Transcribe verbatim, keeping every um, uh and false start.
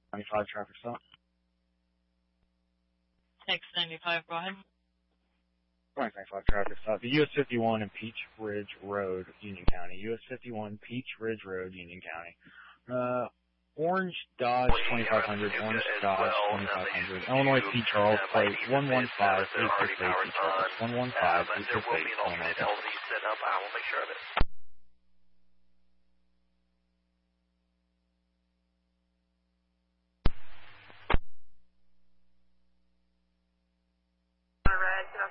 ninety-five traffic stop. X ninety-five, go ahead. ninety-five traffic stop. The U S fifty-one and Peach Ridge Road, Union County. U S fifty-one, Peach Ridge Road, Union County. Uh, Orange Dodge twenty-five hundred, Orange Dodge twenty-five hundred, Illinois P. Charles plate one one five eight six eight, one one five eight six eight, Illinois.